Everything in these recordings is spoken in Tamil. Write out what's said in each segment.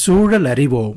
சூழல் அறிவோம்.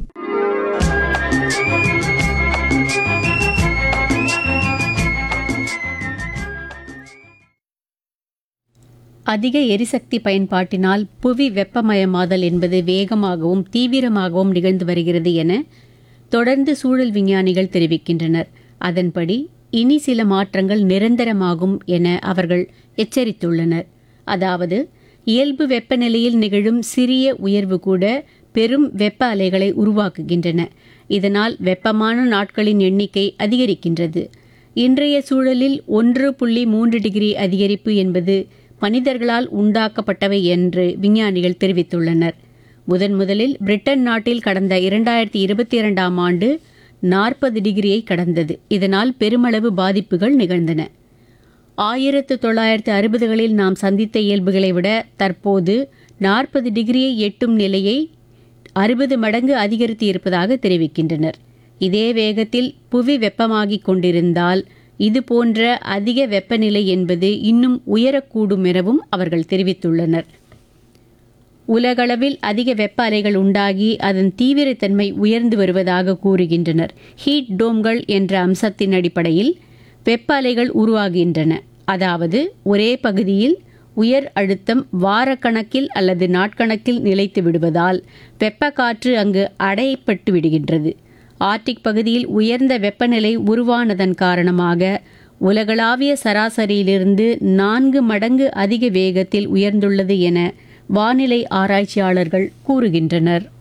அதிக எரிசக்தி பயன்பாட்டினால் புவி வெப்பமயமாதல் என்பது வேகமாகவும் தீவிரமாகவும் நிகழ்ந்து வருகிறது என தொடர்ந்து சூழல் விஞ்ஞானிகள் தெரிவிக்கின்றனர். அதன்படி இனி சில மாற்றங்கள் நிரந்தரமாகும் என அவர்கள் எச்சரித்துள்ளனர். அதாவது, இயல்பு வெப்பநிலையில் நிகழும் சிறிய உயர்வு கூட பெரும் வெப்ப அலைகளை உருவாக்குகின்றன. இதனால் வெப்பமான நாட்களின் எண்ணிக்கை அதிகரிக்கின்றது. இன்றைய சூழலில் 1.3 டிகிரி அதிகரிப்பு என்பது மனிதர்களால் உண்டாக்கப்பட்டவை என்று விஞ்ஞானிகள் தெரிவித்துள்ளனர். முதலில் பிரிட்டன் நாட்டில் கடந்த 2022ஆம் ஆண்டு 40 டிகிரியை கடந்தது. இதனால் பெருமளவு பாதிப்புகள் நிகழ்ந்தன. 1960களில் நாம் சந்தித்த இயல்புகளை விட தற்போது 40 டிகிரியை எட்டும் நிலையை 60 மடங்கு அதிகரித்து இருப்பதாக தெரிவிக்கின்றனர். இதே வேகத்தில் புவி வெப்பமாகிக் கொண்டிருந்தால் இது போன்ற அதிக வெப்பநிலை என்பது இன்னும் உயரக்கூடும் எனவும் அவர்கள் தெரிவித்துள்ளனர். உலகளவில் அதிக வெப்ப அலைகள் உண்டாகி அதன் தீவிரத்தன்மை உயர்ந்து வருவதாக கூறுகின்றனர். ஹீட் டோம்கள் என்ற அம்சத்தின் அடிப்படையில் வெப்ப அலைகள் உருவாகின்றன. அதாவது, ஒரே பகுதியில் உயர் அழுத்தம் வாரக்கணக்கில் அல்லது நாட்கணக்கில் நிலைத்து விடுவதால் வெப்ப காற்று அங்கு அடைப்பட்டு விடுகின்றது. ஆர்க்டிக் பகுதியில் உயர்ந்த வெப்பநிலை உருவானதன் காரணமாக உலகளாவிய சராசரியிலிருந்து 4 மடங்கு அதிக வேகத்தில் உயர்ந்துள்ளது என வானிலை ஆராய்ச்சியாளர்கள் கூறுகின்றனர்.